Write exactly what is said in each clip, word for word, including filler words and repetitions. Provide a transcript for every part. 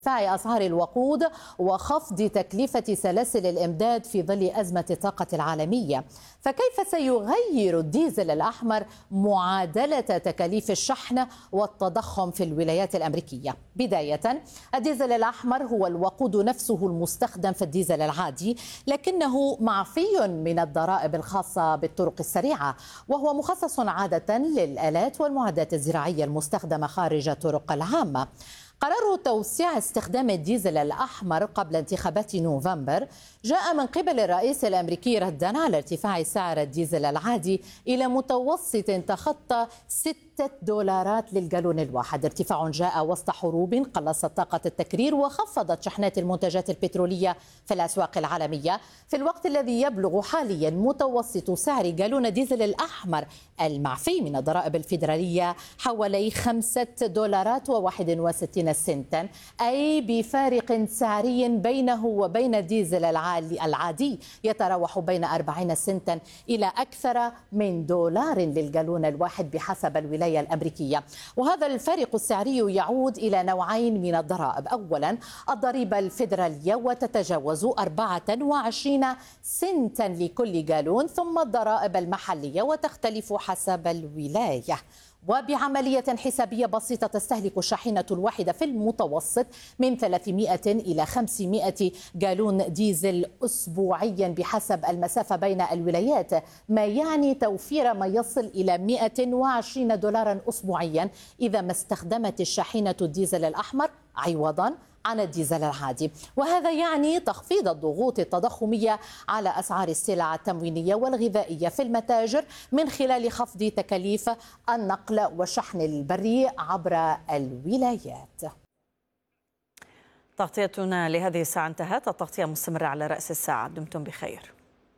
ارتفاع أسعار الوقود وخفض تكلفة سلاسل الإمداد في ظل أزمة الطاقة العالمية. فكيف سيغير الديزل الأحمر معادلة تكاليف الشحن والتضخم في الولايات الأمريكية؟ بداية، الديزل الأحمر هو الوقود نفسه المستخدم في الديزل العادي، لكنه معفي من الضرائب الخاصة بالطرق السريعة، وهو مخصص عادة للآلات والمعدات الزراعية المستخدمة خارج الطرق العامة. قرار توسيع استخدام الديزل الأحمر قبل انتخابات نوفمبر جاء من قبل الرئيس الأمريكي ردا على ارتفاع سعر الديزل العادي إلى متوسط تخطى ستة دولارات للجالون الواحد. ارتفاع جاء وسط حروب قلصت طاقة التكرير وخفضت شحنات المنتجات البترولية في الأسواق العالمية، في الوقت الذي يبلغ حاليا متوسط سعر جالون ديزل الأحمر المعفي من الضرائب الفيدرالية حوالي خمسة دولارات وواحد وستين سنتا، أي بفارق سعري بينه وبين الديزل العادي يتراوح بين أربعين سنتا إلى أكثر من دولار للجالون الواحد بحسب الولاية الأمريكية. وهذا الفارق السعري يعود إلى نوعين من الضرائب. أولا، الضريبة الفيدرالية وتتجاوز أربعة وعشرين سنتا لكل جالون، ثم الضرائب المحلية وتختلف حسب الولاية. وبعملية حسابية بسيطة تستهلك الشاحنة الواحدة في المتوسط من ثلاثمائة إلى خمسمائة جالون ديزل أسبوعيا بحسب المسافة بين الولايات، ما يعني توفير ما يصل إلى مائة وعشرين دولارا أسبوعيا إذا ما استخدمت الشاحنة الديزل الأحمر عوضا عن الديزل العادي. وهذا يعني تخفيض الضغوط التضخمية على أسعار السلع التموينية والغذائية في المتاجر من خلال خفض تكاليف النقل والشحن البري عبر الولايات. تغطيتنا لهذه الساعة انتهت. التغطية مستمرة على رأس الساعة. دمتم بخير.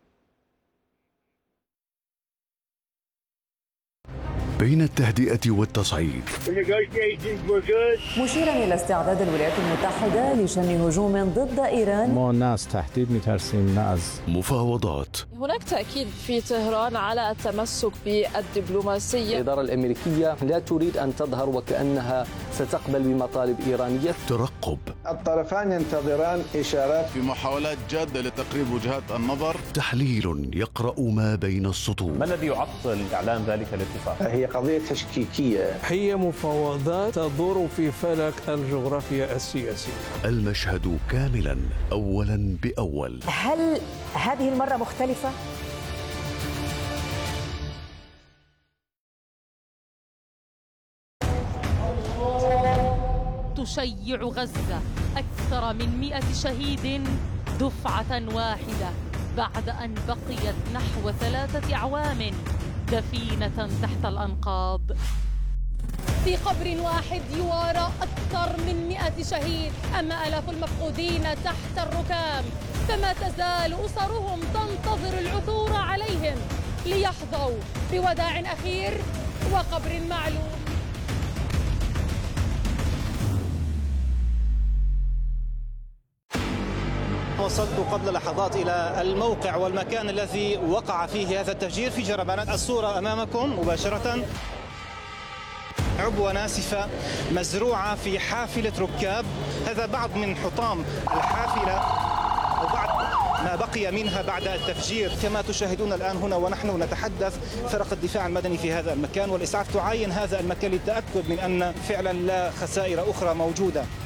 بين التهدئة والتصعيد، مشيرا إلى استعداد الولايات المتحدة لشن هجوم ضد إيران. ما ناس تهديد مترسين ناس مفاوضات. هناك تأكيد في طهران على التمسك بالدبلوماسية. الإدارة الأمريكية لا تريد أن تظهر وكأنها ستقبل بمطالب إيرانية. ترقب. الطرفان ينتظران إشارات في محاولات جادة لتقريب وجهات النظر. تحليل يقرأ ما بين السطور. ما الذي يعطل إعلان ذلك الاتفاق؟ هي قضية تشكيكية. هي مفاوضات تدور في فلك الجغرافيا السياسية. المشهد كاملا أولا بأول. هل هذه المرة مختلفة؟ تشيع غزة أكثر من مئة شهيد دفعة واحدة بعد أن بقيت نحو ثلاثة أعوام دفينة تحت الأنقاض. في قبر واحد يوارى أكثر من مئة شهيد، أما آلاف المفقودين تحت الركام، فما تزال أسرهم تنتظر العثور عليهم ليحظوا بوداع أخير وقبر معلوم. وصلت قبل لحظات إلى الموقع والمكان الذي وقع فيه هذا التفجير في جربانات. الصورة أمامكم مباشرة، عبوة ناسفة مزروعة في حافلة ركاب. هذا بعض من حطام الحافلة وبعض ما بقي منها بعد التفجير. كما تشاهدون الآن هنا ونحن نتحدث، فرق الدفاع المدني في هذا المكان والإسعاف تعاين هذا المكان للتأكد من أن فعلا لا خسائر أخرى موجودة.